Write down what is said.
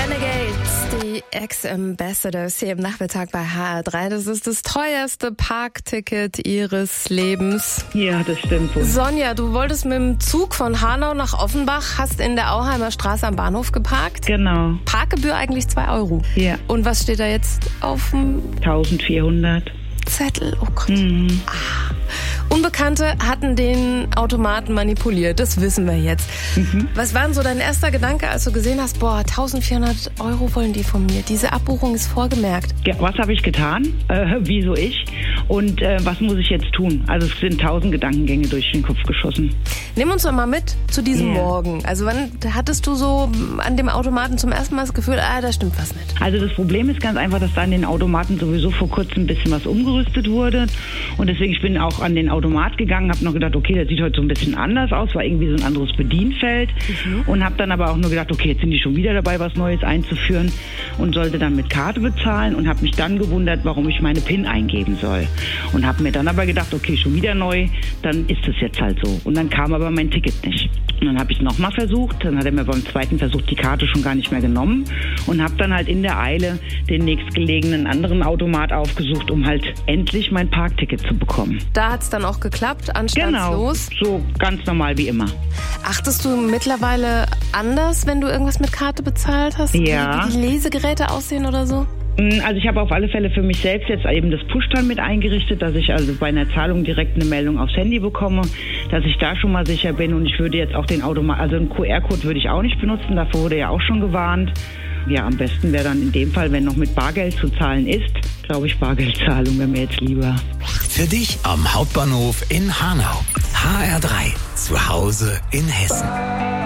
Renegades, die Ex-Ambassadors hier im Nachmittag bei HR3. Das ist das teuerste Parkticket ihres Lebens. Ja, das stimmt wohl. Sonja, du wolltest mit dem Zug von Hanau nach Offenbach, hast in der Auheimer Straße am Bahnhof geparkt. Genau. Parkgebühr eigentlich 2 Euro. Ja. Und was steht da jetzt auf dem 1400. Zettel? Oh Gott. Unbekannte hatten den Automaten manipuliert, das wissen wir jetzt. Was war denn so dein erster Gedanke, als du gesehen hast, 1400 Euro wollen die von mir, diese Abbuchung ist vorgemerkt? Ja, was habe ich getan? Wieso ich? Und was muss ich jetzt tun? Also es sind 1000 Gedankengänge durch den Kopf geschossen. Nimm uns doch mal mit zu diesem Morgen. Also wann hattest du so an dem Automaten zum ersten Mal das Gefühl, da stimmt was nicht? Also das Problem ist ganz einfach, dass da an den Automaten sowieso vor kurzem ein bisschen was umgerüstet wurde. Und deswegen, ich bin auch an den Automat gegangen, habe noch gedacht, okay, der sieht heute so ein bisschen anders aus, war irgendwie so ein anderes Bedienfeld. Und habe dann aber auch nur gedacht, okay, jetzt sind die schon wieder dabei, was Neues einzuführen und sollte dann mit Karte bezahlen und habe mich dann gewundert, warum ich meine PIN eingeben soll. Und habe mir dann aber gedacht, okay, schon wieder neu, dann ist es jetzt halt so. Und dann kam aber mein Ticket nicht. Und dann habe ich es nochmal versucht, dann hat er mir beim zweiten Versuch die Karte schon gar nicht mehr genommen und habe dann halt in der Eile den nächstgelegenen anderen Automat aufgesucht, um halt endlich mein Parkticket zu bekommen. Da hat es dann auch geklappt, anstandslos? Genau, so ganz normal wie immer. Achtest du mittlerweile anders, wenn du irgendwas mit Karte bezahlt hast? Ja. Wie die Lesegeräte aussehen oder so? Also ich habe auf alle Fälle für mich selbst jetzt eben das Push-Dann mit eingerichtet, dass ich also bei einer Zahlung direkt eine Meldung aufs Handy bekomme, dass ich da schon mal sicher bin und ich würde jetzt auch den Automat, also einen QR-Code würde ich auch nicht benutzen, davor wurde ja auch schon gewarnt. Ja, am besten wäre dann in dem Fall, wenn noch mit Bargeld zu zahlen ist, glaube ich, Bargeldzahlung wäre mir jetzt lieber. Für dich am Hauptbahnhof in Hanau. HR3, zu Hause in Hessen.